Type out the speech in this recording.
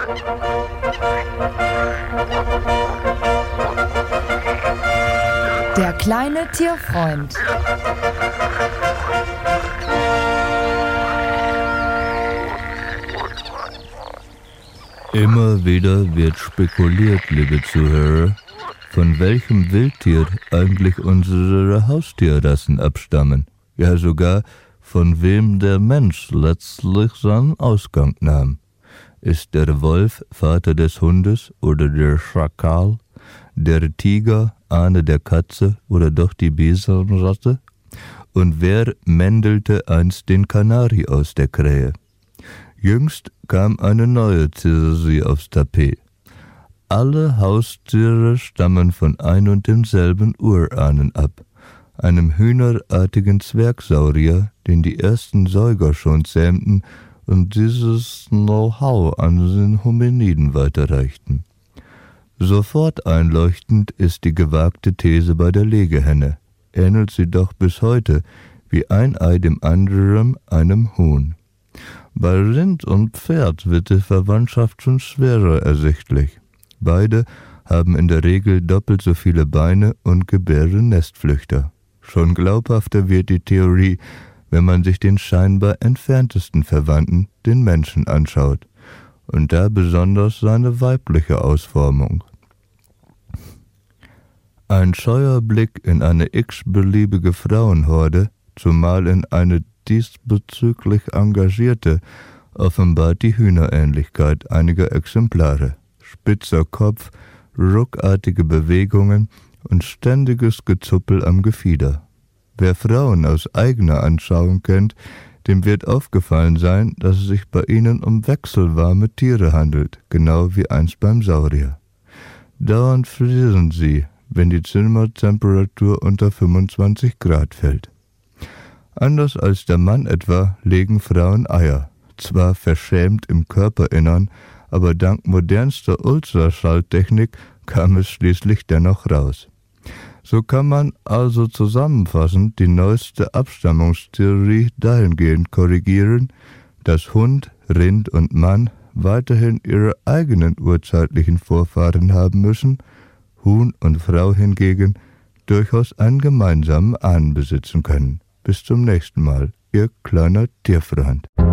Der kleine Tierfreund. Immer wieder wird spekuliert, liebe Zuhörer, von welchem Wildtier eigentlich unsere Haustierrassen abstammen. Ja, sogar von wem der Mensch letztlich seinen Ausgang nahm. Ist der Wolf Vater des Hundes oder der Schakal, der Tiger Ahne der Katze oder doch die Bisonratte? Und wer mändelte einst den Kanari aus der Krähe? Jüngst kam eine neue Theorie aufs Tapet. Alle Haustiere stammen von ein und demselben Urahnen ab, einem hühnerartigen Zwergsaurier, den die ersten Säuger schon zähmten und dieses Know-how an den Hominiden weiterreichten. Sofort einleuchtend ist die gewagte These bei der Legehenne, ähnelt sie doch bis heute wie ein Ei dem anderen einem Huhn. Bei Rind und Pferd wird die Verwandtschaft schon schwerer ersichtlich. Beide haben in der Regel doppelt so viele Beine und gebären Nestflüchter. Schon glaubhafter wird die Theorie, wenn man sich den scheinbar entferntesten Verwandten, den Menschen, anschaut, und da besonders seine weibliche Ausformung. Ein scheuer Blick in eine x-beliebige Frauenhorde, zumal in eine diesbezüglich engagierte, offenbart die Hühnerähnlichkeit einiger Exemplare. Spitzer Kopf, ruckartige Bewegungen und ständiges Gezuppel am Gefieder. Wer Frauen aus eigener Anschauung kennt, dem wird aufgefallen sein, dass es sich bei ihnen um wechselwarme Tiere handelt, genau wie einst beim Saurier. Dauernd frieren sie, wenn die Zimmertemperatur unter 25 Grad fällt. Anders als der Mann etwa legen Frauen Eier, zwar verschämt im Körperinnern, aber dank modernster Ultraschalltechnik kam es schließlich dennoch raus. So kann man also zusammenfassend die neueste Abstammungstheorie dahingehend korrigieren, dass Hund, Rind und Mann weiterhin ihre eigenen urzeitlichen Vorfahren haben müssen, Huhn und Frau hingegen durchaus einen gemeinsamen Ahnen besitzen können. Bis zum nächsten Mal, Ihr kleiner Tierfreund.